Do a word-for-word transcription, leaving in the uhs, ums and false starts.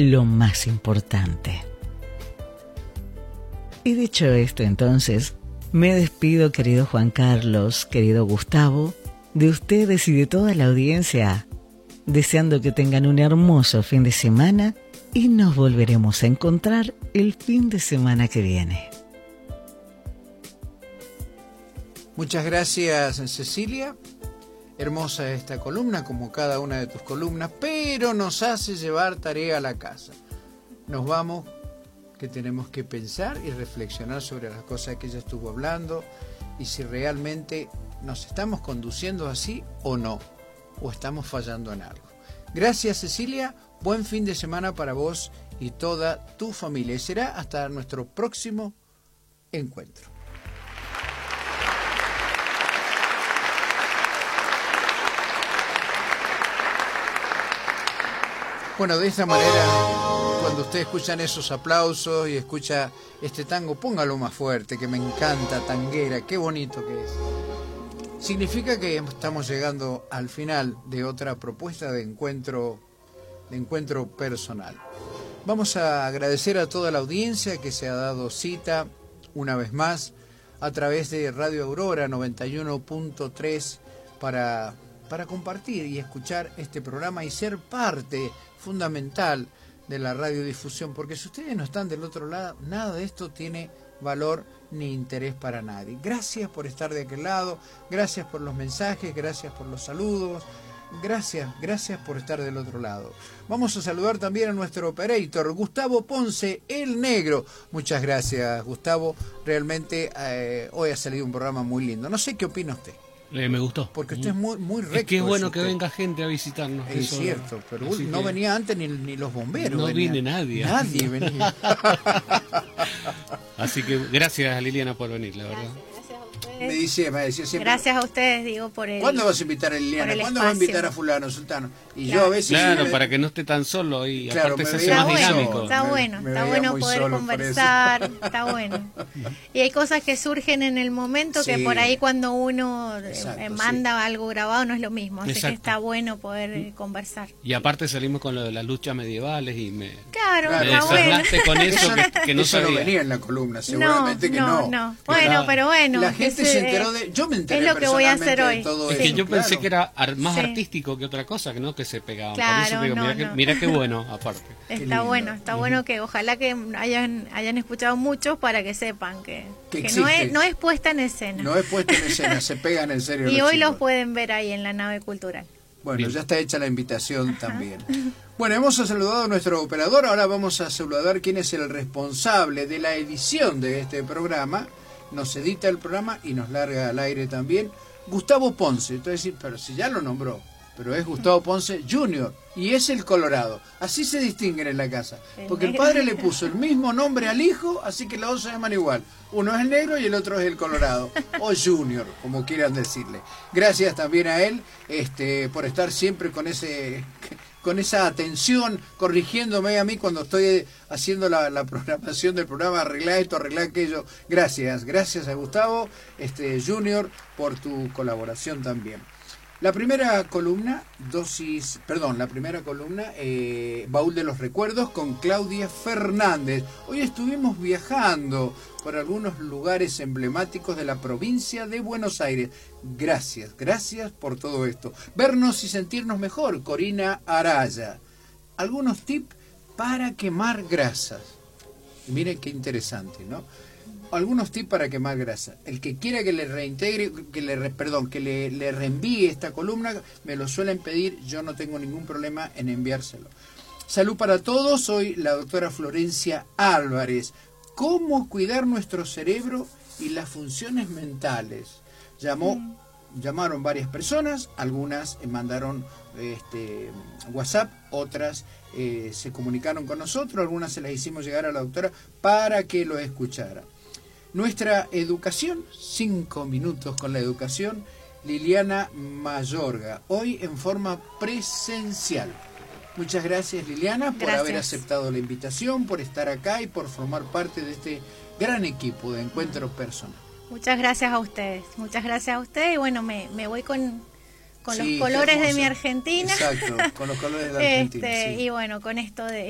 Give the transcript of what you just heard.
lo más importante. Y dicho esto, entonces, me despido, querido Juan Carlos, querido Gustavo, de ustedes y de toda la audiencia, deseando que tengan un hermoso fin de semana y nos volveremos a encontrar el fin de semana que viene. Muchas gracias, Cecilia. Hermosa esta columna, como cada una de tus columnas, pero nos hace llevar tarea a la casa. Nos vamos, que tenemos que pensar y reflexionar sobre las cosas que ella estuvo hablando y si realmente nos estamos conduciendo así o no, o estamos fallando en algo. Gracias, Cecilia. Buen fin de semana para vos y toda tu familia. Y será hasta nuestro próximo encuentro. Bueno, de esta manera, cuando ustedes escuchan esos aplausos y escucha este tango, póngalo más fuerte, que me encanta, tanguera, qué bonito que es. Significa que estamos llegando al final de otra propuesta de encuentro, de encuentro personal. Vamos a agradecer a toda la audiencia que se ha dado cita una vez más a través de Radio Aurora noventa y uno punto tres para, para compartir y escuchar este programa y ser parte fundamental de la radiodifusión, porque si ustedes no están del otro lado, nada de esto tiene valor ni interés para nadie. Gracias por estar de aquel lado, gracias por los mensajes, gracias por los saludos, gracias, gracias por estar del otro lado. Vamos a saludar también a nuestro operator, Gustavo Ponce, el Negro. Muchas gracias, Gustavo. Realmente eh, hoy ha salido un programa muy lindo. No sé qué opina usted. Eh, me gustó. Porque usted es muy, muy recto. Es que es bueno es que venga gente a visitarnos. Es eso, cierto, pero no que... venía antes ni, ni los bomberos. No venía. viene nadie. Nadie venía. Así que gracias a Liliana por venir, la verdad. Gracias, gracias a ustedes. Me decía, me decía siempre. Gracias a ustedes, digo, por el. ¿Cuándo vas a invitar a Liliana? ¿Cuándo vas a invitar a fulano, sultano? Y claro. yo a veces. Claro, siempre... para que no esté tan solo y claro, aparte se hace está más bueno, dinámico. Está bueno, me, está me bueno poder conversar, está bueno. Y hay cosas que surgen en el momento que sí. Por ahí cuando uno Exacto, eh, manda sí. algo grabado no es lo mismo, así Exacto. que está bueno poder eh, conversar. Y aparte salimos con lo de las luchas medievales y me, claro, me está bueno. con eso que, que no eso sabía. no venía en la columna, seguramente no, que no. no. no. Bueno, la, pero bueno. La gente se enteró de... Yo me enteré es lo que voy a hacer hoy. De todo es que eso, yo claro. pensé que era más sí. artístico que otra cosa, que no que se pegaban. Claro, Por eso digo, no, mira, no. que, mira qué bueno, aparte. Está bueno, está uh-huh. bueno que ojalá que hayan hayan escuchado muchos para que sepan que, que, que no, es, no es puesta en escena. No es puesta en escena, se pegan en serio. Y los hoy chicos. Los pueden ver ahí en la nave cultural. Bueno, Bien. Ya está hecha la invitación Ajá. también. Bueno, hemos saludado a nuestro operador, ahora vamos a saludar quién es el responsable de la edición de este programa. Nos edita el programa y nos larga al aire también. Gustavo Ponce, entonces, pero si ya lo nombró, pero es Gustavo Ponce junior y es el Colorado. Así se distinguen en la casa, porque el padre le puso el mismo nombre al hijo, así que los dos se llaman igual. Uno es el negro y el otro es el Colorado, o Junior, como quieran decirle. Gracias también a él este, por estar siempre con ese... con esa atención, corrigiéndome a mí cuando estoy haciendo la, la programación del programa, arreglar esto, arreglar aquello. Gracias, gracias a Gustavo este, Junior por tu colaboración también. La primera columna, dosis, perdón, la primera columna, eh, Baúl de los Recuerdos con Claudia Fernández. Hoy estuvimos viajando por algunos lugares emblemáticos de la provincia de Buenos Aires. Gracias, gracias por todo esto. Vernos y sentirnos mejor, Corina Araya. Algunos tips para quemar grasas. Y miren qué interesante, ¿no? Algunos tips para quemar grasa. El que quiera que le reintegre, que le, perdón, que le, le reenvíe esta columna, me lo suelen pedir, yo no tengo ningún problema en enviárselo. Salud para todos, soy la doctora Florencia Álvarez. ¿Cómo cuidar nuestro cerebro y las funciones mentales? Llamó, mm. Llamaron varias personas, algunas mandaron este, WhatsApp, otras eh, se comunicaron con nosotros, algunas se las hicimos llegar a la doctora para que lo escuchara. Nuestra educación, cinco minutos con la educación, Liliana Mayorga, hoy en forma presencial. Muchas gracias, Liliana, por gracias. haber aceptado la invitación, por estar acá y por formar parte de este gran equipo de Encuentro Personal. Muchas gracias a ustedes, muchas gracias a ustedes y bueno, me, me voy con, con sí, los colores de mi Argentina. Exacto, con los colores de la Argentina. Este, sí. Y bueno, con esto de